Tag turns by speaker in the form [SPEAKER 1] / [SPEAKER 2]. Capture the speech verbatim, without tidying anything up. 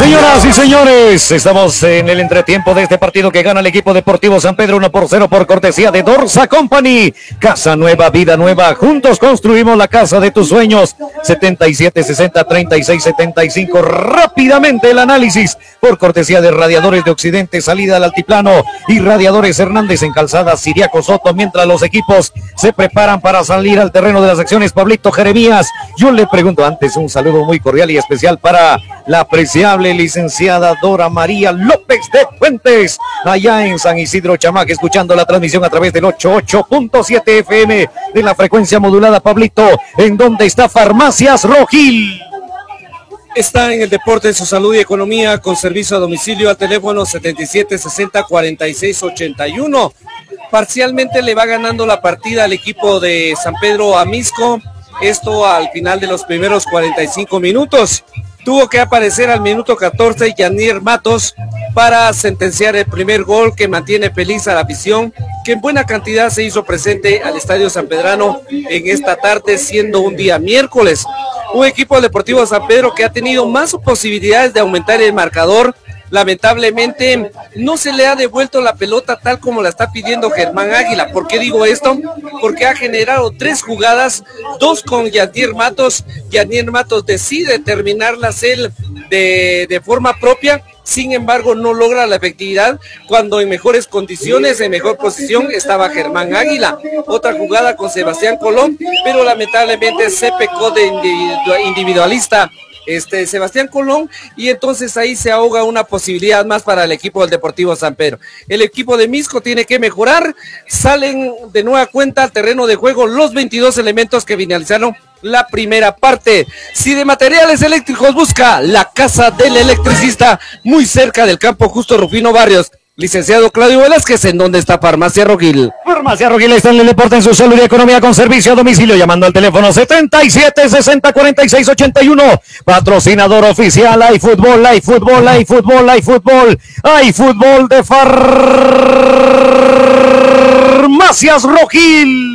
[SPEAKER 1] Señoras y señores, estamos en el entretiempo de este partido que gana el equipo deportivo San Pedro uno por cero por cortesía de Dorsa Company. Casa nueva, vida nueva, juntos construimos la casa de tus sueños. setenta y siete, sesenta, treinta y seis, setenta y cinco. Rápidamente el análisis por cortesía de Radiadores de Occidente, salida al altiplano, y Radiadores Hernández en Calzada Siriaco Soto, mientras los equipos se preparan para salir al terreno de las acciones. Pablito Jeremías, yo le pregunto antes un saludo muy cordial y especial para la apreciable licenciada Dora María López de Fuentes, allá en San Isidro Chamac, escuchando la transmisión a través del ochenta y ocho punto siete F M de la frecuencia modulada. Pablito, ¿en dónde está Farmacias Rogil?
[SPEAKER 2] Está en el deporte, su salud y economía, con servicio a domicilio al teléfono setenta y siete, sesenta, cuarenta y seis, ochenta y uno. Parcialmente le va ganando la partida al equipo de San Pedro a Misco, esto al final de los primeros cuarenta y cinco minutos. Tuvo que aparecer al minuto catorce Yanier Matos para sentenciar el primer gol que mantiene feliz a la afición, que en buena cantidad se hizo presente al Estadio Sanpedrano en esta tarde, siendo un día miércoles. Un equipo deportivo San Pedro que ha tenido más posibilidades de aumentar el marcador. Lamentablemente no se le ha devuelto la pelota tal como la está pidiendo Germán Águila. ¿Por qué digo esto? Porque ha generado tres jugadas, dos con Yanier Matos. Yanier Matos decide terminarlas él de, de forma propia. Sin embargo, no logra la efectividad cuando en mejores condiciones, en mejor posición, estaba Germán Águila. Otra jugada con Sebastián Colón, pero lamentablemente se pecó de individualista este Sebastián Colón, y entonces ahí se ahoga una posibilidad más para el equipo del Deportivo San Pedro. El equipo de Misco tiene que mejorar. Salen de nueva cuenta al terreno de juego los veintidós elementos que finalizaron la primera parte. Si de materiales eléctricos busca, la casa del electricista, muy cerca del campo Justo Rufino Barrios. Licenciado Claudio Velázquez, ¿en dónde está Farmacia Rogil?
[SPEAKER 1] Farmacia Rogil está en el deporte, en su salud y economía, con servicio a domicilio, llamando al teléfono setenta y siete, sesenta, cuarenta y seis, ochenta y uno. Patrocinador oficial, hay fútbol, hay fútbol, hay fútbol, hay fútbol, hay fútbol de Farmacias Rogil.